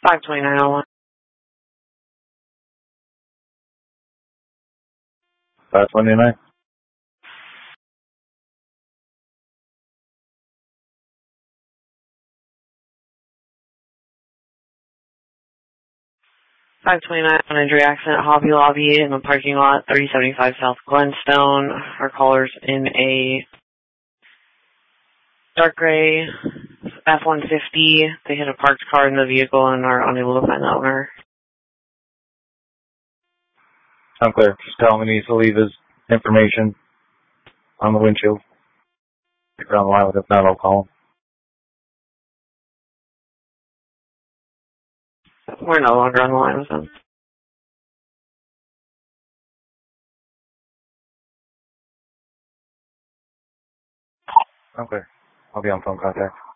52901. 529. 529 on injury accident, Hobby Lobby in the parking lot, 3075 South Glenstone. Our caller's in a dark gray F-150. They hit a parked car in the vehicle and are unable to find the owner. Unclear. Just tell him he needs to leave his information on the windshield. If you're on the line with him, if not, I'll call him. We're no longer on the line with them. Okay. I'll be on phone contact.